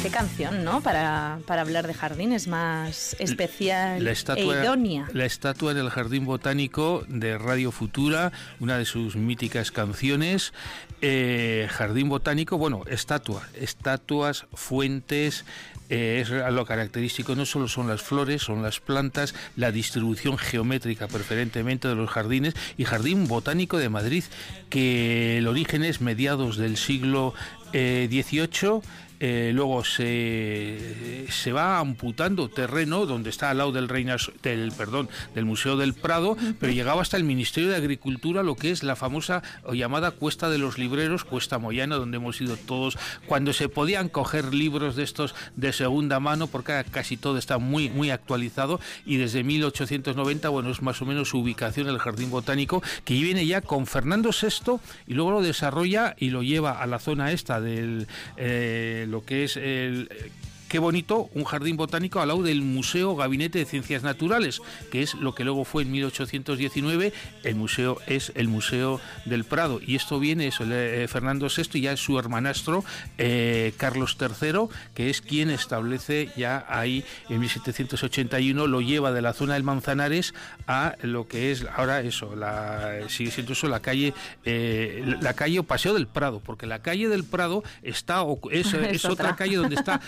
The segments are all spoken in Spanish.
qué canción, ¿no? Para hablar de jardines más especial e idónea. La estatua en el Jardín Botánico de Radio Futura, una de sus míticas canciones. Jardín Botánico, bueno, estatuas, fuentes. Es lo característico, no solo son las flores, son las plantas, la distribución geométrica preferentemente de los jardines, y Jardín Botánico de Madrid, que el origen es mediados del siglo XVIII. Luego se va amputando terreno donde está al lado del Museo del Prado, pero llegaba hasta el Ministerio de Agricultura, lo que es la famosa o llamada Cuesta de los Libreros, Cuesta Moyana, donde hemos ido todos, cuando se podían coger libros de estos de segunda mano, porque casi todo está muy, muy actualizado, y desde 1890, bueno, es más o menos su ubicación el Jardín Botánico, que viene ya con Fernando VI, y luego lo desarrolla y lo lleva a la zona esta del lo que es qué bonito, un jardín botánico al lado del Museo Gabinete de Ciencias Naturales, que es lo que luego fue en 1819, el museo es el Museo del Prado, y esto viene Fernando VI, y ya es su hermanastro Carlos III, que es quien establece ya ahí en 1781, lo lleva de la zona del Manzanares a lo que es ahora sigue siendo eso, la calle o Paseo del Prado, porque la calle del Prado es otra calle donde está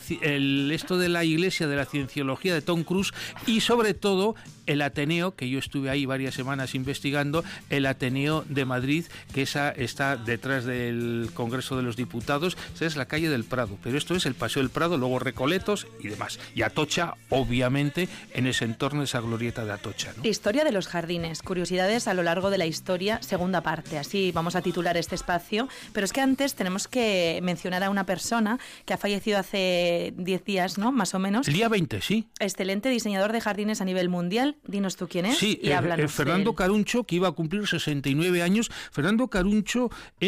esto de la iglesia de la Cienciología de Tom Cruise, y sobre todo el Ateneo, que yo estuve ahí varias semanas investigando, el Ateneo de Madrid, que esa está detrás del Congreso de los Diputados. Esa es la calle del Prado, pero esto es el Paseo del Prado, luego Recoletos y demás, y Atocha, obviamente, en ese entorno, esa glorieta de Atocha, ¿no? Historia de los jardines, curiosidades a lo largo de la historia, segunda parte, así vamos a titular este espacio, pero es que antes tenemos que mencionar a una persona que ha fallecido hace 10 días, ¿no? Más o menos. El día 20, sí. Excelente diseñador de jardines a nivel mundial. Dinos tú quién es, sí, y háblanos. Fernando Caruncho, que iba a cumplir 69 años. Fernando Caruncho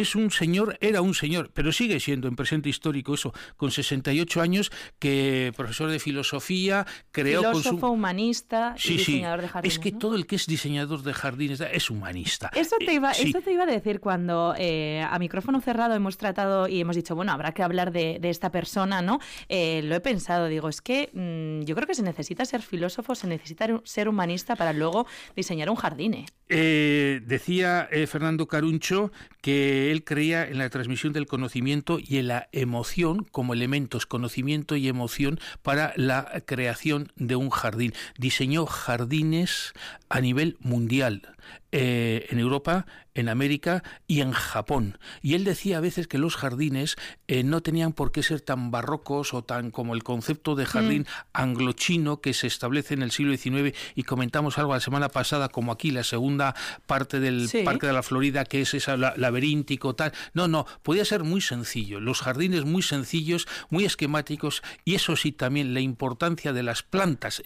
era un señor, pero sigue siendo en presente histórico eso, con 68 años, que profesor de filosofía, filósofo, humanista y diseñador de jardines. Es que ¿no? Todo el que es diseñador de jardines es humanista. Eso te iba a decir cuando a micrófono cerrado hemos tratado y hemos dicho, bueno, habrá que hablar de esta persona, ¿no? Lo he pensado, digo, es que yo creo que se necesita ser filósofo, se necesita ser humanista para luego diseñar un jardín. Decía Fernando Caruncho que él creía en la transmisión del conocimiento y en la emoción como elementos, conocimiento y emoción, para la creación de un jardín. Diseñó jardines a nivel mundial, en Europa, en América y en Japón. Y él decía a veces que los jardines no tenían por qué ser tan barrocos o tan como el concepto de jardín anglo-chino que se establece en el siglo XIX, y comentamos algo la semana pasada, como aquí la segunda parte del Parque de la Florida, que es esa laberíntico, tal. No, podía ser muy sencillo. Los jardines muy sencillos, muy esquemáticos, y eso sí, también la importancia de las plantas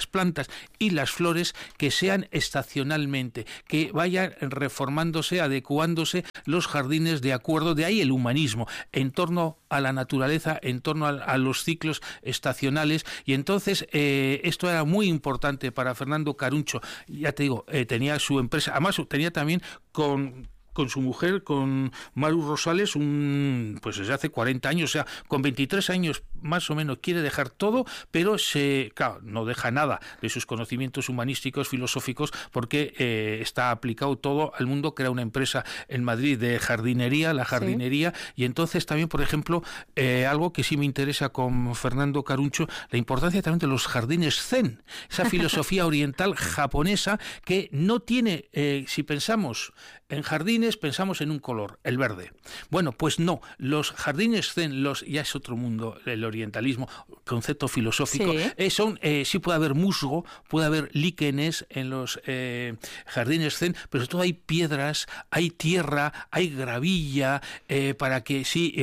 y las flores, que sean estacionalmente, que vayan reformándose, adecuándose los jardines de acuerdo, de ahí el humanismo, en torno a la naturaleza, en torno a los ciclos estacionales. Y entonces esto era muy importante para Fernando Caruncho. Ya te digo, tenía su empresa, además tenía también con su mujer, con Maru Rosales, pues desde hace 40 años, o sea, con 23 años más o menos quiere dejar todo, pero claro, no deja nada de sus conocimientos humanísticos, filosóficos, porque está aplicado todo al mundo. Crea una empresa en Madrid de jardinería, la jardinería, y entonces también, por ejemplo, algo que sí me interesa con Fernando Caruncho, la importancia también de los jardines zen, esa filosofía oriental japonesa que no tiene, si pensamos en jardines, pensamos en un color, el verde. Bueno, pues no, los jardines zen, ya es otro mundo, el orientalismo, concepto filosófico, sí puede haber musgo, puede haber líquenes en los jardines zen, pero sobre todo hay piedras, hay tierra, hay gravilla, para que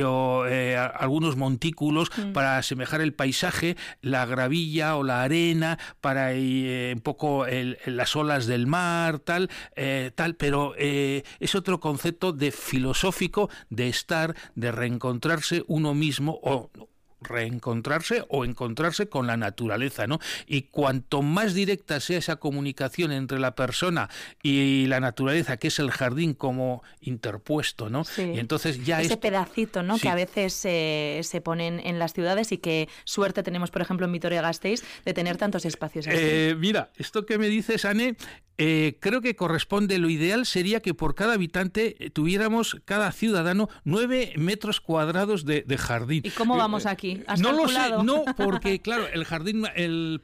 algunos montículos para asemejar el paisaje, la gravilla o la arena para un poco las olas del mar, tal, pero es otro concepto de filosófico, de estar, de reencontrarse uno mismo, o reencontrarse o encontrarse con la naturaleza, ¿no? Y cuanto más directa sea esa comunicación entre la persona y la naturaleza, que es el jardín como interpuesto, ¿no? Sí. Y entonces ya ese pedacito, ¿no? Sí. Que a veces se ponen en las ciudades y que suerte tenemos, por ejemplo, en Vitoria-Gasteiz de tener tantos espacios así. Mira, esto que me dices, Anne, creo que corresponde, lo ideal sería que por cada habitante tuviéramos, cada ciudadano, 9 metros cuadrados de jardín. ¿Y cómo vamos aquí? ¿Has no calculado? lo sé, no, porque claro, el jardín, el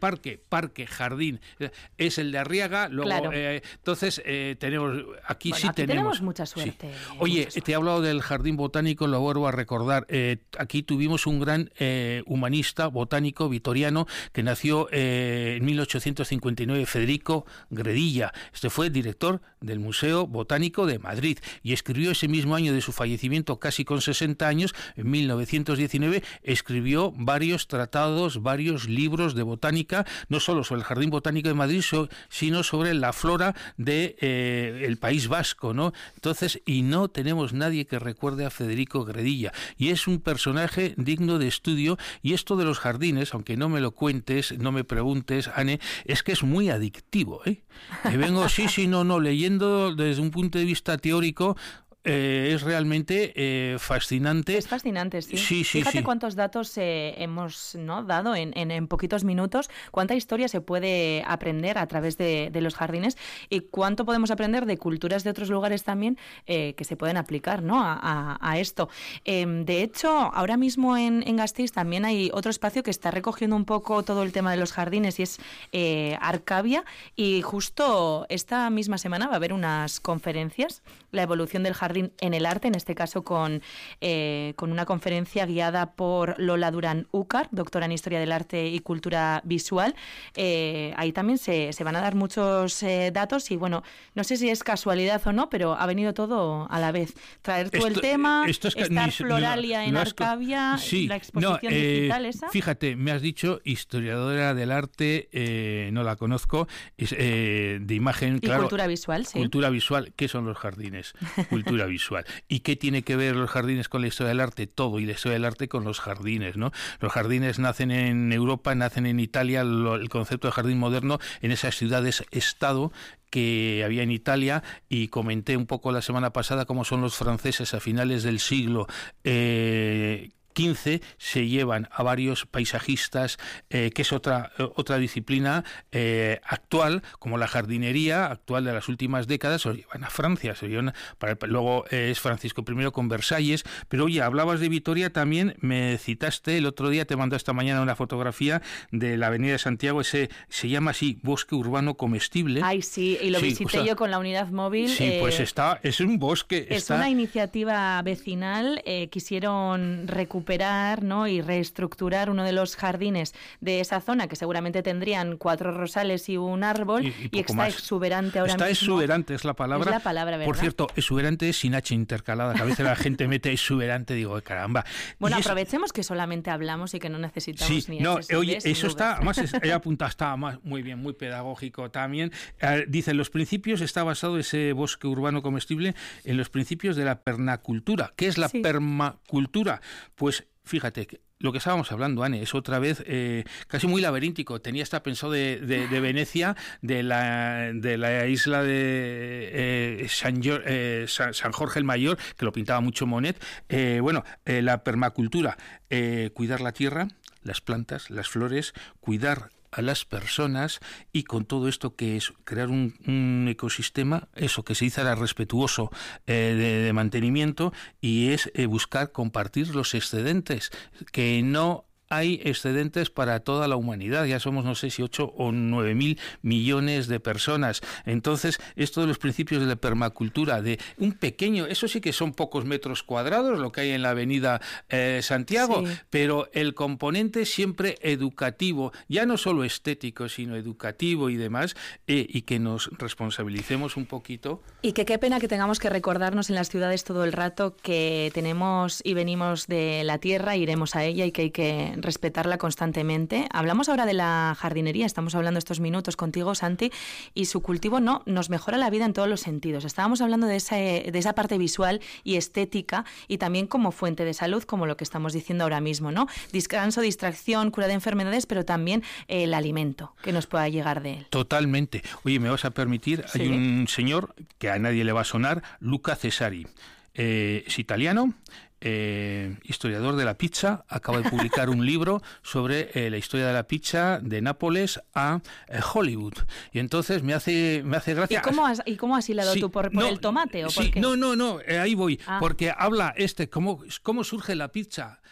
jardín, es el de Arriaga, luego, Claro. Entonces tenemos, aquí Bueno, sí aquí tenemos mucha sí. suerte. Oye, mucha suerte. te he hablado del jardín botánico, lo vuelvo a recordar, aquí tuvimos un gran humanista botánico vitoriano que nació en 1859, Federico Gredilla. Este fue director del Museo Botánico de Madrid y escribió ese mismo año de su fallecimiento, casi con 60 años, en 1919, escribió varios tratados, varios libros de botánica, no solo sobre el Jardín Botánico de Madrid, sino sobre la flora de el País Vasco, ¿no? Entonces, y no tenemos nadie que recuerde a Federico Gredilla, y es un personaje digno de estudio. Y esto de los jardines, aunque no me lo cuentes, no me preguntes, Anne, es que es muy adictivo, ¿eh? Y vengo, no, leyendo desde un punto de vista teórico. Es realmente fascinante. Es fascinante, sí. Sí. Fíjate cuántos datos hemos, ¿no?, dado en poquitos minutos, cuánta historia se puede aprender a través de los jardines y cuánto podemos aprender de culturas de otros lugares también que se pueden aplicar, ¿no?, a esto. De hecho, ahora mismo en Gasteiz también hay otro espacio que está recogiendo un poco todo el tema de los jardines y es Arcavia, y justo esta misma semana va a haber unas conferencias, la evolución del jardín en el arte, en este caso con una conferencia guiada por Lola Durán Úcar, doctora en Historia del Arte y Cultura Visual. Ahí también se van a dar muchos datos y, bueno, no sé si es casualidad o no, pero ha venido todo a la vez. Traer tú el tema, estar Floralia en Arcavia, sí, la exposición digital esa. Fíjate, me has dicho historiadora del arte, no la conozco, de imagen, y claro. Cultura visual, sí. Cultura visual, ¿qué son los jardines? Cultura visual. ¿Y qué tiene que ver los jardines con la historia del arte? Todo, y la historia del arte con los jardines, ¿no? Los jardines nacen en Europa, nacen en Italia, el concepto de jardín moderno en esas ciudades-estado que había en Italia, y comenté un poco la semana pasada cómo son los franceses a finales del siglo XV, se llevan a varios paisajistas, que es otra disciplina actual, como la jardinería actual de las últimas décadas, se lo llevan a Francia, luego es Francisco I con Versalles. Pero oye, hablabas de Vitoria, también me citaste el otro día, te mandó esta mañana una fotografía de la Avenida de Santiago, se llama así, Bosque Urbano Comestible. Ay, sí, y lo visité yo con la unidad móvil. Sí, pues es un bosque. Es una iniciativa vecinal, quisieron recuperar, ¿no?, y reestructurar uno de los jardines de esa zona, que seguramente tendrían 4 rosales y un árbol, y está más exuberante ahora mismo. Está exuberante, es la palabra. Es la palabra, ¿verdad? Por cierto, exuberante es sin H intercalada, que a veces la gente mete exuberante, digo, caramba. Bueno, aprovechemos que solamente hablamos y que no necesitamos ni H. Oye, eso está, además, he apuntado, está muy bien, muy pedagógico también. Dice, los principios, está basado ese bosque urbano comestible en los principios de la permacultura. ¿Qué es la permacultura? Pues fíjate, lo que estábamos hablando, Anne, es otra vez casi muy laberíntico. Tenía hasta pensado de Venecia, de la isla de San Jorge el Mayor, que lo pintaba mucho Monet. La permacultura, cuidar la tierra, las plantas, las flores, cuidar a las personas, y con todo esto que es crear un ecosistema, eso que se dice era respetuoso de mantenimiento, y es buscar compartir los excedentes, que no hay excedentes para toda la humanidad. Ya somos, no sé si 8 o 9 mil millones de personas. Entonces, esto de los principios de la permacultura, de un pequeño, eso sí que son pocos metros cuadrados, lo que hay en la avenida Santiago, sí, pero el componente siempre educativo, ya no solo estético, sino educativo y demás, y que nos responsabilicemos un poquito. Y que qué pena que tengamos que recordarnos en las ciudades todo el rato que tenemos y venimos de la tierra, iremos a ella, y que hay que respetarla constantemente. Hablamos ahora de la jardinería, estamos hablando estos minutos contigo, Santi, y su cultivo nos mejora la vida en todos los sentidos. Estábamos hablando de esa parte visual y estética, y también como fuente de salud, como lo que estamos diciendo ahora mismo, ¿no? Descanso, distracción, cura de enfermedades, pero también el alimento que nos pueda llegar de él. Totalmente. Oye, me vas a permitir, ¿Sí? Hay un señor que a nadie le va a sonar, Luca Cesari. Es italiano, historiador de la pizza, acaba de publicar un libro sobre la historia de la pizza de Nápoles a Hollywood. Y entonces me hace gracia. ¿Y cómo has hilado tú? ¿Por el tomate? ¿O sí, por qué? No, ahí voy. Porque habla cómo surge la pizza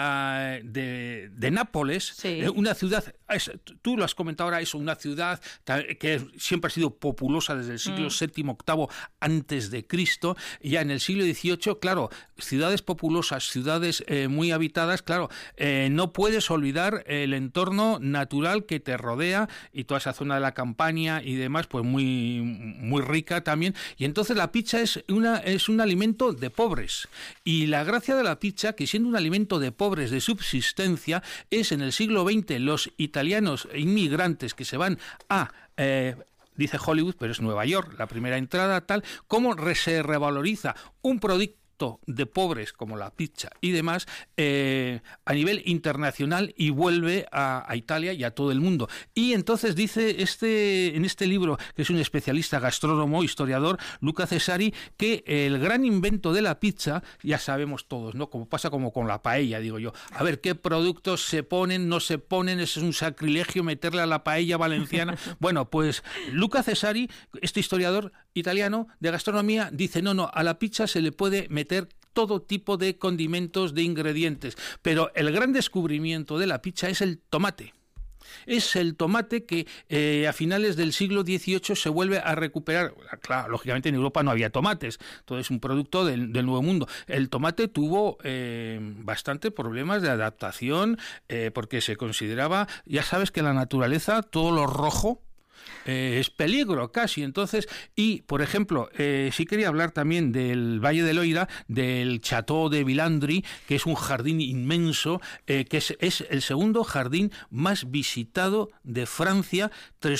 de Nápoles, sí. Una ciudad, tú lo has comentado ahora, una ciudad que siempre ha sido populosa desde el siglo VII, VIII antes de Cristo. Ya en el siglo XVIII, claro, ciudades populosas, ciudades muy habitadas, claro, no puedes olvidar el entorno natural que te rodea y toda esa zona de la Campania y demás, pues muy, muy rica también. Y entonces la pizza es un alimento de pobres. Y la gracia de la pizza, que siendo un alimento de pobres de subsistencia, es en el siglo XX los italianos inmigrantes que se van a dice Hollywood, pero es Nueva York, la primera entrada, tal, cómo se revaloriza un producto de pobres como la pizza y demás a nivel internacional y vuelve a Italia y a todo el mundo. Y entonces dice en este libro, que es un especialista gastrónomo, historiador, Luca Cesari, que el gran invento de la pizza, ya sabemos todos, ¿no? Como pasa como con la paella, digo yo. A ver, ¿qué productos se ponen, no se ponen? Es un sacrilegio meterle a la paella valenciana. Bueno, pues Luca Cesari, este historiador italiano de gastronomía, dice, no, a la pizza se le puede meter todo tipo de condimentos, de ingredientes, pero el gran descubrimiento de la pizza es el tomate. Es el tomate que a finales del siglo XVIII se vuelve a recuperar. Claro, lógicamente en Europa no había tomates, todo es un producto del Nuevo Mundo. El tomate tuvo bastante problemas de adaptación porque se consideraba, ya sabes que en la naturaleza todo lo rojo es peligro casi. Entonces, y por ejemplo, sí quería hablar también del Valle del Loira, del Château de Villandry, que es un jardín inmenso, que es el segundo jardín más visitado de Francia,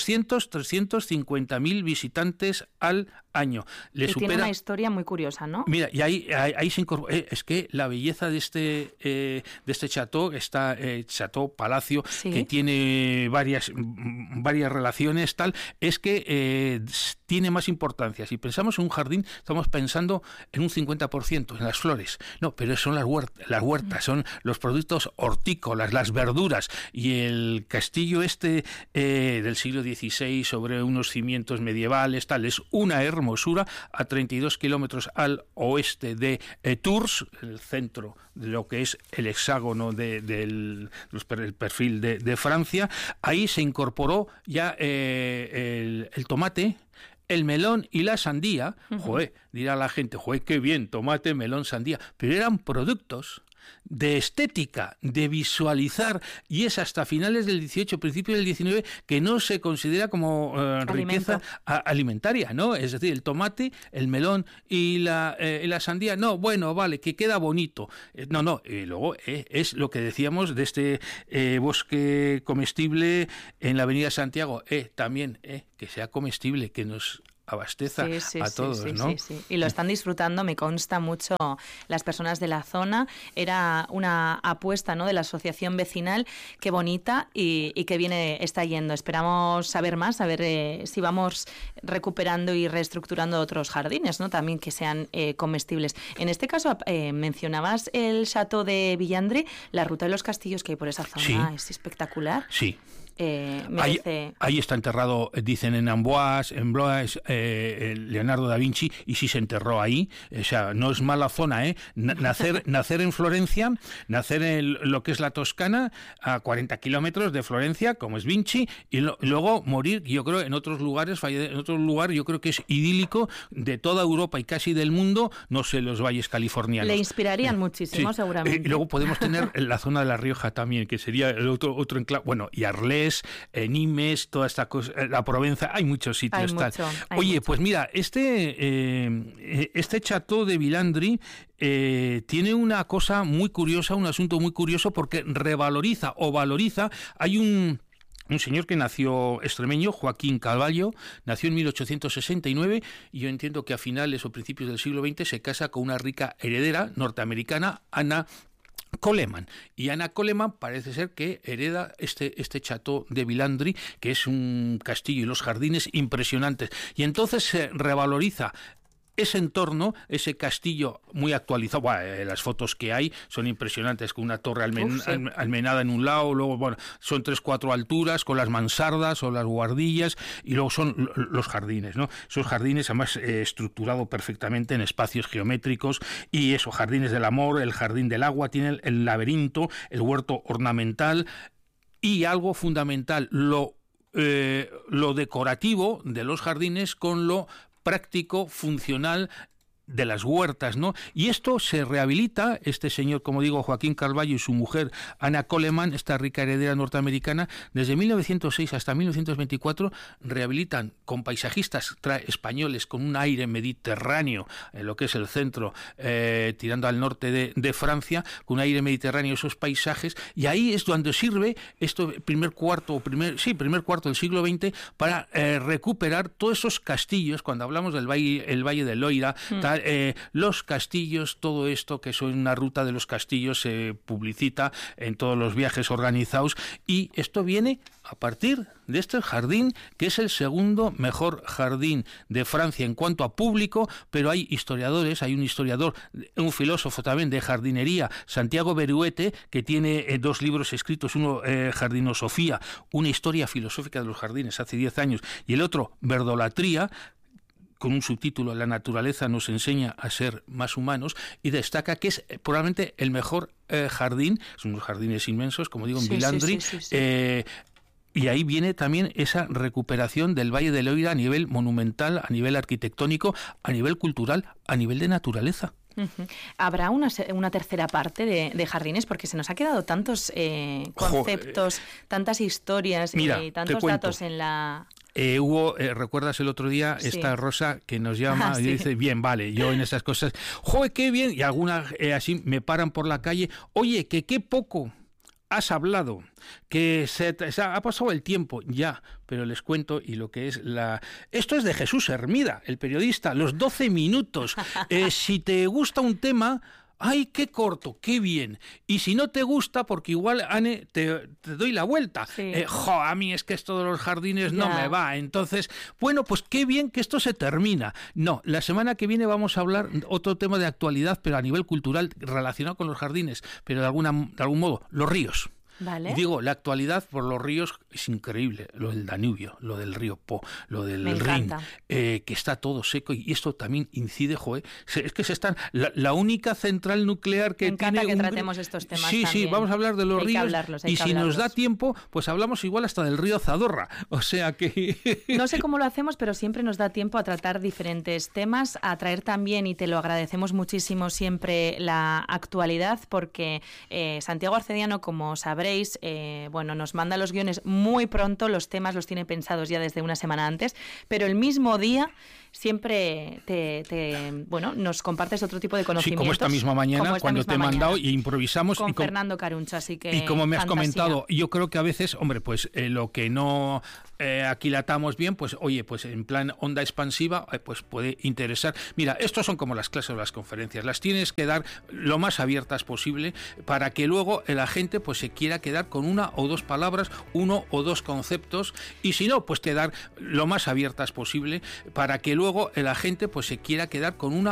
350.000 visitantes al año. Tiene una historia muy curiosa, ¿no? Mira, y ahí se incorpora. Es que la belleza de este chateau, chateau palacio, sí, que tiene varias relaciones, tal, es que tiene más importancia. Si pensamos en un jardín, estamos pensando en un 50%, en las flores. No, pero son las huertas, son los productos hortícolas, las verduras. Y el castillo del siglo XVI, sobre unos cimientos medievales, tal, es una hermosura, a 32 kilómetros al oeste de Tours, el centro de lo que es el hexágono del perfil de Francia. Ahí se incorporó ya el tomate, el melón y la sandía. Joder, dirá la gente, joder, qué bien, tomate, melón, sandía, pero eran productos de estética, de visualizar, y es hasta finales del 18, principios del 19, que no se considera como riqueza alimentaria, ¿no? Es decir, el tomate, el melón y la sandía, no, bueno, vale, que queda bonito. No, y luego es lo que decíamos de este bosque comestible en la Avenida Santiago, también que sea comestible, que nos abasteza a todos, ¿no? Sí. Y lo están disfrutando, me consta mucho, las personas de la zona. Era una apuesta, ¿no?, de la asociación vecinal, qué bonita y qué bien está yendo. Esperamos saber más, a ver si vamos recuperando y reestructurando otros jardines, ¿no?, también que sean comestibles. En este caso, mencionabas el Château de Villandry, la ruta de los castillos que hay por esa zona, es espectacular. Sí. Ahí está enterrado, dicen, en Amboise, en Blois, Leonardo da Vinci, y sí se enterró ahí. O sea, no es mala zona, ¿eh? Nacer en Florencia, nacer en lo que es la Toscana, a 40 kilómetros de Florencia, como es Vinci, y luego morir, yo creo, en otros lugares, en otro lugar, yo creo que es idílico de toda Europa y casi del mundo, no sé, los valles californianos. Le inspirarían muchísimo, sí, seguramente. Y luego podemos tener la zona de La Rioja también, que sería el otro enclave, bueno, y Arles, Artés, Nimes, toda esta cosa, la Provenza, hay muchos sitios. Oye, pues mira, este Chateau de Villandry tiene una cosa muy curiosa, un asunto muy curioso, porque revaloriza o valoriza. Hay un señor que nació extremeño, Joaquín Carvalho, nació en 1869 y yo entiendo que a finales o principios del siglo XX se casa con una rica heredera norteamericana, Anna Coleman. Y Anna Coleman parece ser que hereda este Chateau de Villandry, que es un castillo y los jardines impresionantes. Y entonces se revaloriza ese entorno, ese castillo muy actualizado. Las fotos que hay son impresionantes, con una torre almenada en un lado, luego son 3-4 alturas, con las mansardas o las guardillas, y luego son los jardines, ¿no? Esos jardines además estructurados perfectamente en espacios geométricos, y esos jardines del amor, el jardín del agua, tiene el laberinto, el huerto ornamental, y algo fundamental, lo decorativo de los jardines con lo práctico, funcional de las huertas, ¿no? Y esto se rehabilita, este señor, como digo, Joaquín Carvalho, y su mujer Anna Coleman, esta rica heredera norteamericana, desde 1906 hasta 1924 rehabilitan con paisajistas españoles con un aire mediterráneo en lo que es el centro, tirando al norte de Francia, con un aire mediterráneo, esos paisajes, y ahí es donde sirve esto, primer cuarto del siglo XX, para recuperar todos esos castillos. Cuando hablamos del el Valle del Loira, los castillos, todo esto, que es una ruta de los castillos, se publicita en todos los viajes organizados, y esto viene a partir de este jardín, que es el segundo mejor jardín de Francia en cuanto a público, pero hay historiadores, hay un historiador, un filósofo también de jardinería, Santiago Beruete, que tiene 2 libros escritos, uno Jardinosofía, una historia filosófica de los jardines, hace 10 años, y el otro Verdolatría, con un subtítulo, La naturaleza nos enseña a ser más humanos, y destaca que es probablemente el mejor jardín, son unos jardines inmensos, como digo, en Villandry, y ahí viene también esa recuperación del Valle del Loira a nivel monumental, a nivel arquitectónico, a nivel cultural, a nivel de naturaleza. ¿Habrá una tercera parte de jardines? Porque se nos ha quedado tantos conceptos, tantas historias, y tantos datos en la... ¿recuerdas el otro día esta Rosa que nos llama y dice, bien, vale, yo en esas cosas, ¡joder, qué bien! Y algunas así me paran por la calle, oye, que qué poco has hablado, que se ha pasado el tiempo ya, pero les cuento, y lo que es esto es de Jesús Hermida, el periodista, los 12 minutos. Si te gusta un tema, ¡ay, qué corto, qué bien! Y si no te gusta, porque igual, Anne, te doy la vuelta. A mí es que esto de los jardines no me va. Entonces, bueno, pues qué bien que esto se termina. No, la semana que viene vamos a hablar otro tema de actualidad, pero a nivel cultural, relacionado con los jardines, pero de algún modo, los ríos. Vale. Y digo, la actualidad por los ríos es increíble, lo del Danubio, lo del río Po, lo del Rin, que está todo seco, y esto también incide, es que se están, la única central nuclear que Me encanta tiene... que tratemos estos temas Sí, también. vamos a hablar de los ríos, y si nos da tiempo, pues hablamos igual hasta del río Zadorra, o sea que... No sé cómo lo hacemos, pero siempre nos da tiempo a tratar diferentes temas, a traer también, y te lo agradecemos muchísimo siempre, la actualidad, porque Santiago Arcediano, como sabréis, nos manda los guiones muy pronto, los temas los tiene pensados ya desde una semana antes, pero el mismo día siempre nos compartes otro tipo de conocimientos. Sí, como esta misma mañana, cuando te he mandado y improvisamos. Con Fernando Caruncho, así que... Y como me has fantasía. comentado, yo creo que a veces, lo que no aquilatamos bien, en plan onda expansiva, pues puede interesar. Mira, estos son como las clases o las conferencias, las tienes que dar lo más abiertas posible para que luego la gente pues se quiera quedar con una o dos palabras, uno o dos conceptos, y si no, pues quedar lo más abiertas posible para que luego la gente pues se quiera quedar con una